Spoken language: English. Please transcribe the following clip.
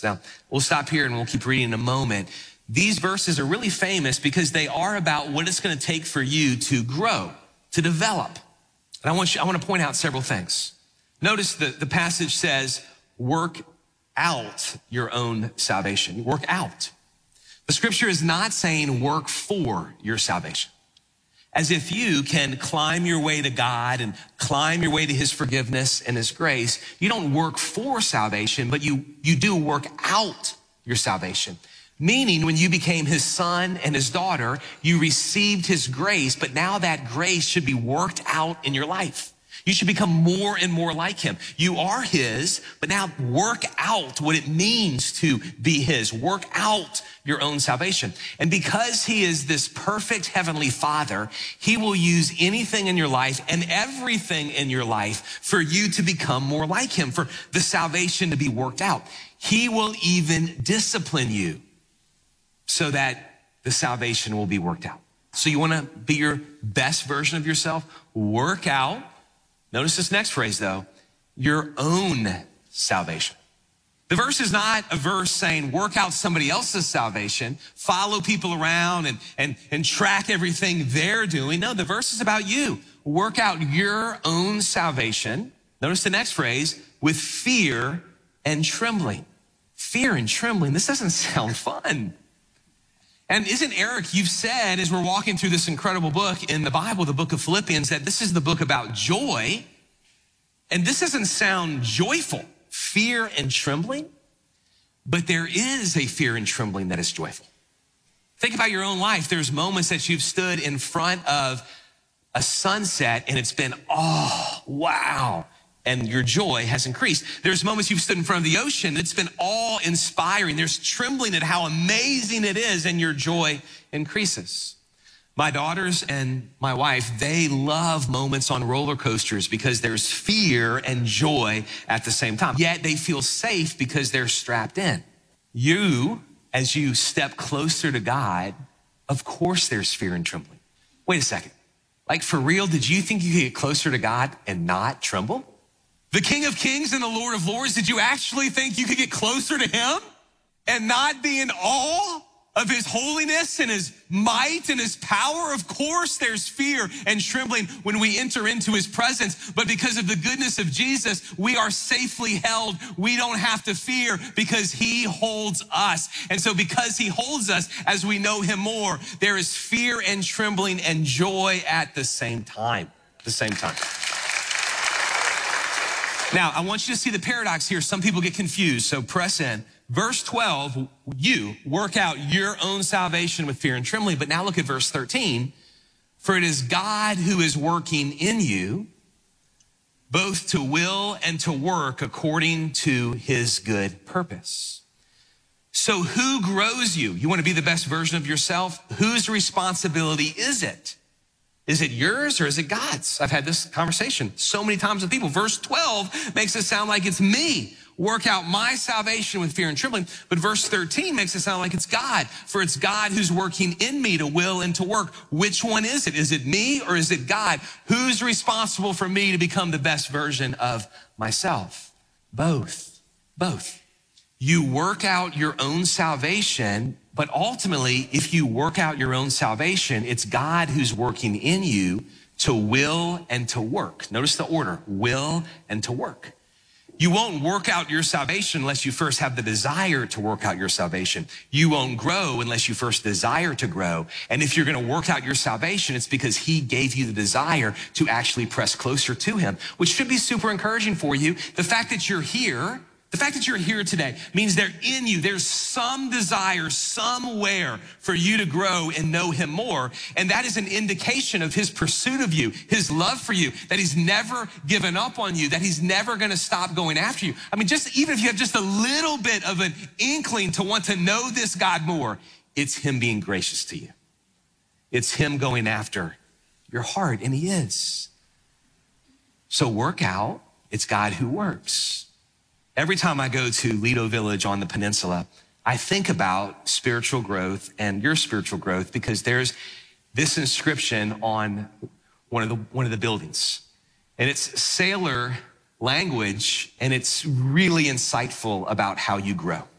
verse. Now, we'll stop here and we'll keep reading in a moment. These verses are really famous because they are about what it's going to take for you to grow, to develop. And I want to point out several things. Notice the passage says, work out your own salvation. Work out. The scripture is not saying work for your salvation. As if you can climb your way to God and climb your way to his forgiveness and his grace. You don't work for salvation, but you do work out your salvation. Meaning when you became his son and his daughter, you received his grace, but now that grace should be worked out in your life. You should become more and more like him. You are his, but now work out what it means to be his. Work out your own salvation. And because he is this perfect heavenly father, he will use anything in your life and everything in your life for you to become more like him, for the salvation to be worked out. He will even discipline you so that the salvation will be worked out. So you want to be your best version of yourself? Work out. Notice this next phrase though, your own salvation. The verse is not a verse saying work out somebody else's salvation, follow people around and track everything they're doing. No, the verse is about you. Work out your own salvation. Notice the next phrase, with fear and trembling. Fear and trembling. This doesn't sound fun. And isn't Eric, you've said as we're walking through this incredible book in the Bible, the book of Philippians, that this is the book about joy. And this doesn't sound joyful, fear and trembling, but there is a fear and trembling that is joyful. Think about your own life. There's moments that you've stood in front of a sunset and it's been, oh, wow. And your joy has increased. There's moments you've stood in front of the ocean. It's been awe-inspiring. There's trembling at how amazing it is, and your joy increases. My daughters and my wife, they love moments on roller coasters because there's fear and joy at the same time. Yet they feel safe because they're strapped in. You, as you step closer to God, of course there's fear and trembling. Wait a second. Like for real, did you think you could get closer to God and not tremble? The King of Kings and the Lord of Lords, did you actually think you could get closer to him and not be in awe of his holiness and his might and his power? Of course, there's fear and trembling when we enter into his presence, but because of the goodness of Jesus, we are safely held. We don't have to fear because he holds us. And so because he holds us, as we know him more, there is fear and trembling and joy at the same time. Now, I want you to see the paradox here. Some people get confused, so press in. Verse 12, you work out your own salvation with fear and trembling. But now look at verse 13. For it is God who is working in you, both to will and to work according to his good purpose. So who grows you? You want to be the best version of yourself? Whose responsibility is it? Is it yours or is it God's? I've had this conversation so many times with people. Verse 12 makes it sound like it's me. Work out my salvation with fear and trembling. But verse 13 makes it sound like it's God. For it's God who's working in me to will and to work. Which one is it? Is it me or is it God? Who's responsible for me to become the best version of myself? Both. You work out your own salvation, but ultimately, if you work out your own salvation, it's God who's working in you to will and to work. Notice the order, will and to work. You won't work out your salvation unless you first have the desire to work out your salvation. You won't grow unless you first desire to grow. And if you're going to work out your salvation, it's because he gave you the desire to actually press closer to him, which should be super encouraging for you. The fact that you're here today means that in you, there's some desire somewhere for you to grow and know him more. And that is an indication of his pursuit of you, his love for you, that he's never given up on you, that he's never going to stop going after you. I mean, just even if you have just a little bit of an inkling to want to know this God more, it's him being gracious to you. It's him going after your heart, and he is. So work out. It's God who works. Every time I go to Lido Village on the peninsula, I think about spiritual growth and your spiritual growth because there's this inscription on one of the buildings. And it's sailor language, and it's really insightful about how you grow.